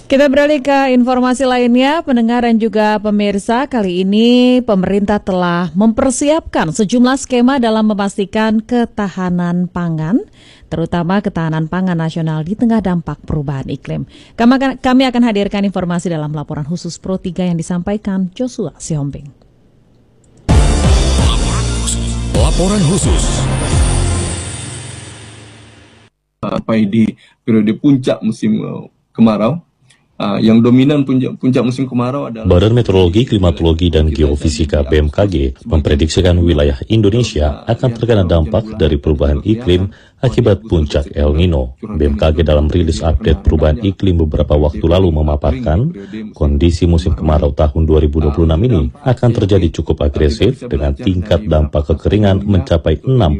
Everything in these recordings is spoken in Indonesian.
Kita beralih ke informasi lainnya, pendengar dan juga pemirsa. Kali ini pemerintah telah mempersiapkan sejumlah skema dalam memastikan ketahanan pangan, terutama ketahanan pangan nasional di tengah dampak perubahan iklim. Kami akan hadirkan informasi dalam laporan khusus Pro 3 yang disampaikan Joshua Sihombing. Laporan khusus. Di periode puncak musim kemarau, yang dominan puncak musim kemarau adalah Badan Meteorologi, Klimatologi, dan Geofisika BMKG memprediksikan wilayah Indonesia akan terkena dampak dari perubahan iklim akibat puncak El Nino. BMKG dalam rilis update perubahan iklim beberapa waktu lalu memaparkan kondisi musim kemarau tahun 2026 ini akan terjadi cukup agresif dengan tingkat dampak kekeringan mencapai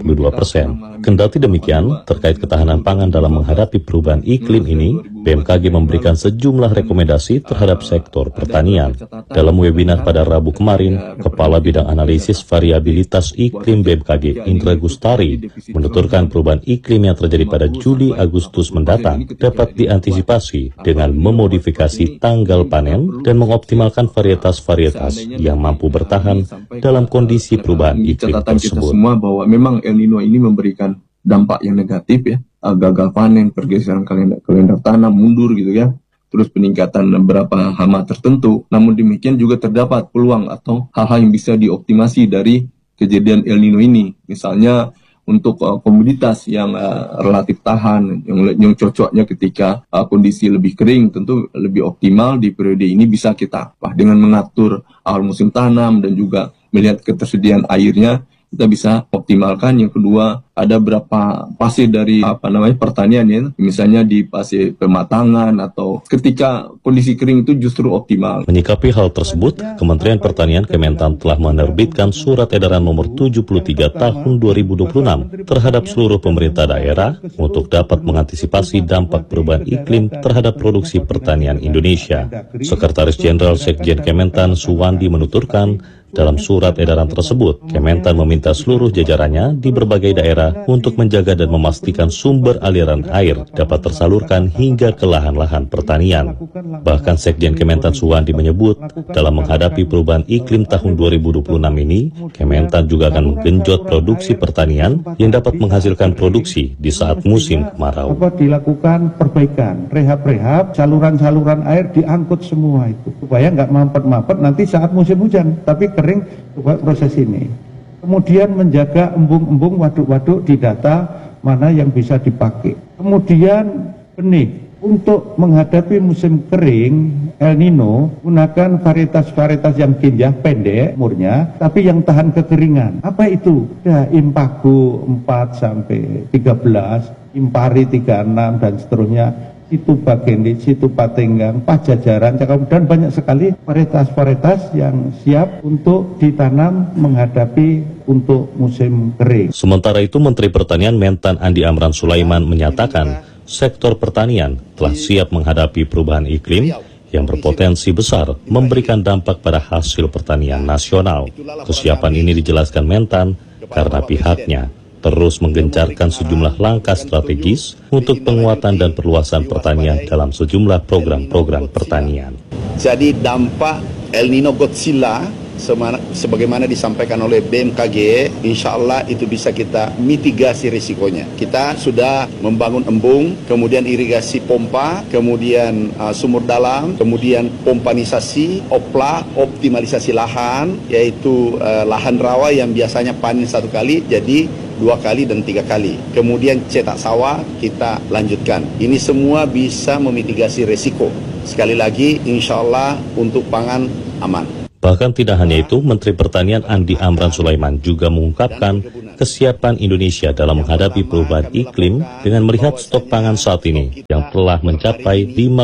62%. Kendati demikian, terkait ketahanan pangan dalam menghadapi perubahan iklim ini, BMKG memberikan sejumlah rekomendasi terhadap sektor pertanian. Dalam webinar pada Rabu kemarin, Kepala Bidang Analisis Variabilitas Iklim BMKG Indra Gustari menuturkan perubahan iklim yang terjadi pada Juli-Agustus mendatang dapat diantisipasi dengan memodifikasi tanggal panen dan mengoptimalkan varietas-varietas yang mampu bertahan dalam kondisi perubahan iklim tersebut. Kita semua bahwa memang El Nino ini memberikan dampak yang negatif ya, gagal panen, pergeseran kalender tanam mundur gitu ya, terus peningkatan beberapa hama tertentu. Namun demikian juga terdapat peluang atau hal-hal yang bisa dioptimasi dari kejadian El Nino ini. Misalnya untuk komoditas yang relatif tahan, yang cocoknya ketika kondisi lebih kering, tentu lebih optimal di periode ini bisa kita dengan mengatur awal musim tanam dan juga melihat ketersediaan airnya, kita bisa optimalkan. Yang kedua, ada berapa fase dari pertanian ya, misalnya di fase pematangan atau ketika kondisi kering itu justru optimal. Menyikapi hal tersebut, Kementerian Pertanian Kementan telah menerbitkan Surat Edaran Nomor 73 Tahun 2026 terhadap seluruh pemerintah daerah untuk dapat mengantisipasi dampak perubahan iklim terhadap produksi pertanian Indonesia. Sekretaris Jenderal Sekjen Kementan Suwandi menuturkan, dalam surat edaran tersebut, Kementan meminta seluruh jajarannya di berbagai daerah untuk menjaga dan memastikan sumber aliran air dapat tersalurkan hingga ke lahan-lahan pertanian. Bahkan Sekjen Kementan Suwandi menyebut, dalam menghadapi perubahan iklim tahun 2026 ini, Kementan juga akan menggenjot produksi pertanian yang dapat menghasilkan produksi di saat musim kemarau. Dilakukan perbaikan, rehab-rehab, saluran-saluran air diangkut semua itu, supaya nggak mampet-mampet nanti saat musim hujan, tapi kering proses ini. Kemudian menjaga embung-embung, waduk-waduk, didata mana yang bisa dipakai. Kemudian benih. Untuk menghadapi musim kering El Nino, gunakan varietas-varietas yang kinjah pendek umurnya, tapi yang tahan kekeringan. Apa itu? Ya, Impago 4 sampai 13, Impari 36 dan seterusnya. Situ Bagendit, Situ Patenggang, Pajajaran, dan banyak sekali varietas-varietas yang siap untuk ditanam menghadapi untuk musim kering. Sementara itu, Menteri Pertanian Mentan Andi Amran Sulaiman menyatakan sektor pertanian telah siap menghadapi perubahan iklim yang berpotensi besar memberikan dampak pada hasil pertanian nasional. Kesiapan ini dijelaskan Mentan karena pihaknya terus menggencarkan sejumlah langkah strategis untuk penguatan dan perluasan pertanian dalam sejumlah program-program pertanian. Jadi dampak El Nino Godzilla sebagaimana disampaikan oleh BMKG, insya Allah itu bisa kita mitigasi risikonya. Kita sudah membangun embung, kemudian irigasi pompa, kemudian sumur dalam, kemudian pompanisasi, optimalisasi lahan, yaitu lahan rawa yang biasanya panen 1 kali, jadi 2 kali dan 3 kali. Kemudian cetak sawah kita lanjutkan. Ini semua bisa memitigasi risiko. Sekali lagi, insya Allah untuk pangan aman. Bahkan tidak hanya itu, Menteri Pertanian Andi Amran Sulaiman juga mengungkapkan kesiapan Indonesia dalam menghadapi perubahan iklim dengan melihat stok pangan saat ini yang telah mencapai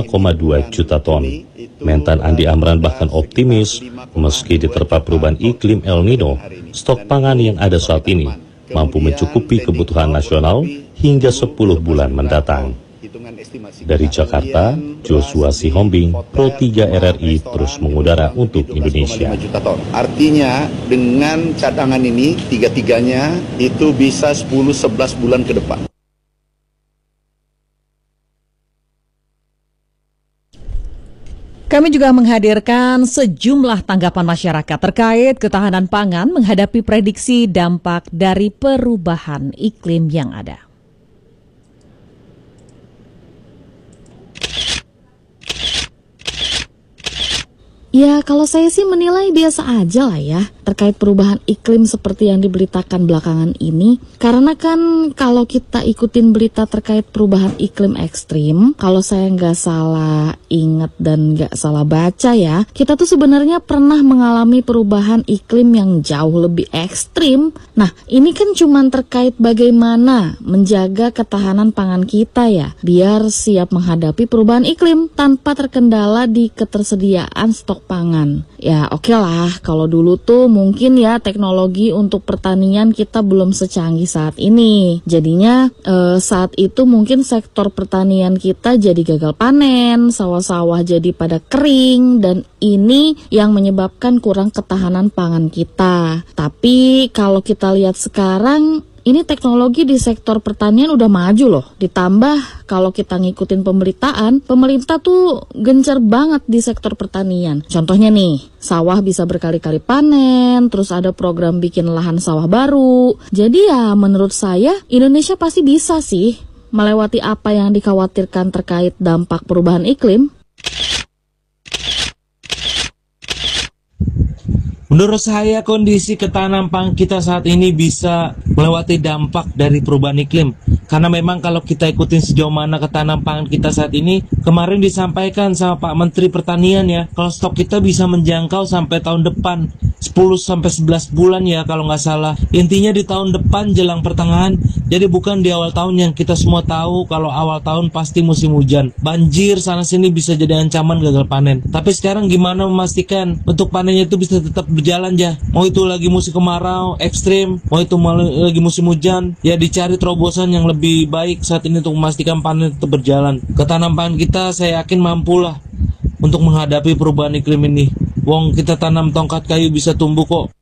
5,2 juta ton. Mentan Andi Amran bahkan optimis, meski diterpa perubahan iklim El Nino, stok pangan yang ada saat ini mampu mencukupi kebutuhan nasional hingga 10 bulan mendatang. Dari Jakarta, Joshua Sihombing, Pro 3 RRI terus mengudara untuk Indonesia. Artinya dengan cadangan ini, tiga-tiganya itu bisa 10-11 bulan ke depan. Kami juga menghadirkan sejumlah tanggapan masyarakat terkait ketahanan pangan menghadapi prediksi dampak dari perubahan iklim yang ada. Ya, kalau saya sih menilai biasa aja lah ya terkait perubahan iklim seperti yang diberitakan belakangan ini. Karena kan kalau kita ikutin berita terkait perubahan iklim ekstrim, kalau saya nggak salah ingat dan nggak salah baca ya, kita tuh sebenarnya pernah mengalami perubahan iklim yang jauh lebih ekstrim. Nah, ini kan cuman terkait bagaimana menjaga ketahanan pangan kita ya, biar siap menghadapi perubahan iklim tanpa terkendala di ketersediaan stok pangan. Ya oke lah, kalau dulu tuh mungkin ya teknologi untuk pertanian kita belum secanggih saat ini. Jadinya saat itu mungkin sektor pertanian kita jadi gagal panen, sawah-sawah jadi pada kering, dan ini yang menyebabkan kurang ketahanan pangan kita. Tapi kalau kita lihat sekarang, ini teknologi di sektor pertanian udah maju loh. Ditambah kalau kita ngikutin pemberitaan, pemerintah tuh gencar banget di sektor pertanian. Contohnya nih, sawah bisa berkali-kali panen, terus ada program bikin lahan sawah baru. Jadi ya menurut saya Indonesia pasti bisa sih melewati apa yang dikhawatirkan terkait dampak perubahan iklim. Menurut saya kondisi ketahanan pangan kita saat ini bisa melewati dampak dari perubahan iklim. Karena memang kalau kita ikutin sejauh mana ketahanan pangan kita saat ini, kemarin disampaikan sama Pak Menteri Pertanian ya, kalau stok kita bisa menjangkau sampai tahun depan 10-11 bulan ya kalau nggak salah. Intinya di tahun depan jelang pertengahan, jadi bukan di awal tahun yang kita semua tahu kalau awal tahun pasti musim hujan. Banjir sana sini bisa jadi ancaman gagal panen. Tapi sekarang gimana memastikan untuk panennya itu bisa tetap berjalan ya? Mau itu lagi musim kemarau ekstrim, mau itu lagi musim hujan, ya dicari terobosan yang lebih baik saat ini untuk memastikan panen tetap berjalan. Ketahanan pangan kita saya yakin mampulah untuk menghadapi perubahan iklim ini. Wong kita tanam tongkat kayu bisa tumbuh kok.